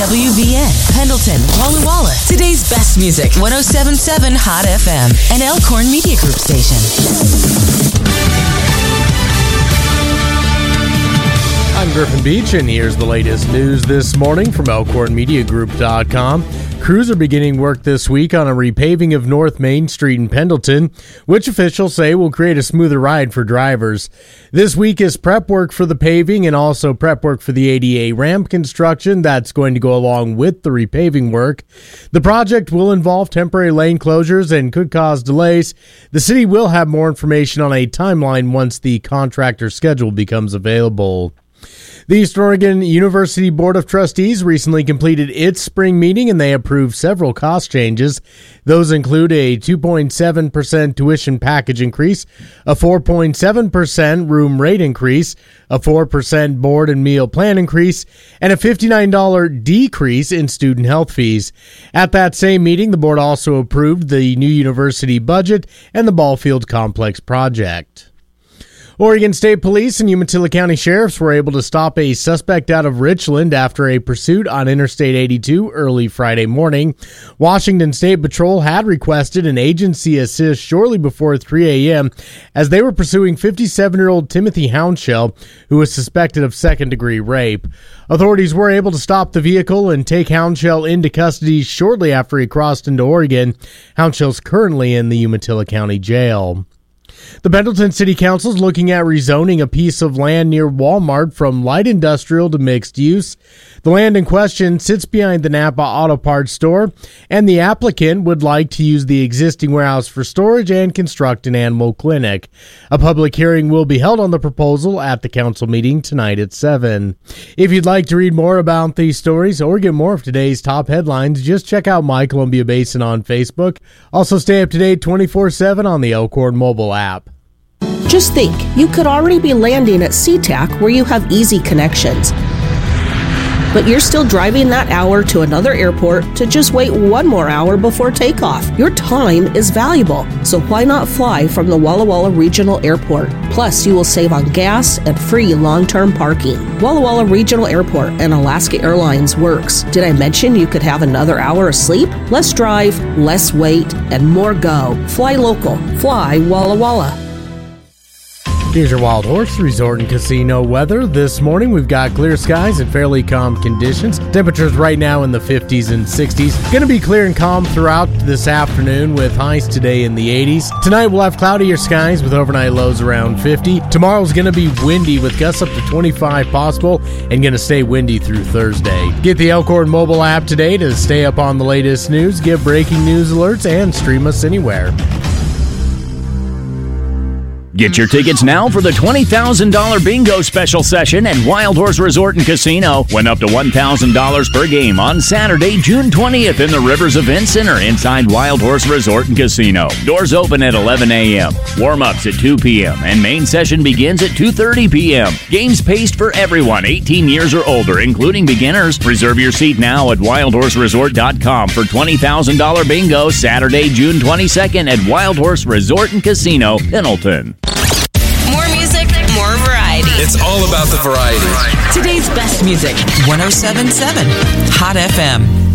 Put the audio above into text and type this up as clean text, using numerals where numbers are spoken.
WVN, Pendleton, Walla Walla. Today's best music, 107.7 Hot FM, and Elkhorn Media Group station. I'm Griffin Beach, and here's the latest news this morning from ElkhornMediaGroup.com. Crews are beginning work this week on a repaving of North Main Street in Pendleton, which officials say will create a smoother ride for drivers. This week is prep work for the paving and also prep work for the ADA ramp construction that's going to go along with the repaving work. The project will involve temporary lane closures and could cause delays. The city will have more information on a timeline once the contractor schedule becomes available. The Eastern Oregon University Board of Trustees recently completed its spring meeting, and they approved several cost changes. Those include a 2.7% tuition package increase, a 4.7% room rate increase, a 4% board and meal plan increase, and a $59 decrease in student health fees. At that same meeting, the board also approved the new university budget and the ball field complex project. Oregon State Police and Umatilla County Sheriffs were able to stop a suspect out of Richland after a pursuit on Interstate 82 early Friday morning. Washington State Patrol had requested an agency assist shortly before 3 a.m. as they were pursuing 57-year-old Timothy Hounshell, who was suspected of second-degree rape. Authorities were able to stop the vehicle and take Hounshell into custody shortly after he crossed into Oregon. Hounshell's currently in the Umatilla County Jail. The Pendleton City Council is looking at rezoning a piece of land near Walmart from light industrial to mixed use. The land in question sits behind the Napa Auto Parts store, and the applicant would like to use the existing warehouse for storage and construct an animal clinic. A public hearing will be held on the proposal at the council meeting tonight at 7. If you'd like to read more about these stories or get more of today's top headlines, just check out My Columbia Basin on Facebook. Also stay up to date 24/7 on the Elkhorn mobile app. Just think, you could already be landing at SeaTac where you have easy connections. But you're still driving that hour to another airport to just wait one more hour before takeoff. Your time is valuable, so why not fly from the Walla Walla Regional Airport? Plus, you will save on gas and free long-term parking. Walla Walla Regional Airport and Alaska Airlines works. Did I mention you could have another hour of sleep? Less drive, less wait, and more go. Fly local. Fly Walla Walla. Here's your Wild Horse Resort and Casino weather. This morning we've got clear skies and fairly calm conditions. Temperatures right now in the 50s and 60s. Going to be clear and calm throughout this afternoon with highs today in the 80s. Tonight we'll have cloudier skies with overnight lows around 50. Tomorrow's going to be windy with gusts up to 25 possible and going to stay windy through Thursday. Get the Elkhorn mobile app today to stay up on the latest news, get breaking news alerts, and stream us anywhere. Get your tickets now for the $20,000 bingo special session at Wild Horse Resort and Casino. Win up to $1,000 per game on Saturday, June 20th in the Rivers Event Center inside Wild Horse Resort and Casino. Doors open at 11 a.m., warm-ups at 2 p.m., and main session begins at 2:30 p.m. Games paced for everyone 18 years or older, including beginners. Reserve your seat now at wildhorseresort.com for $20,000 bingo Saturday, June 22nd at Wild Horse Resort and Casino, Pendleton. More music, more variety. It's all about the variety. Today's best music, 107.7 Hot FM.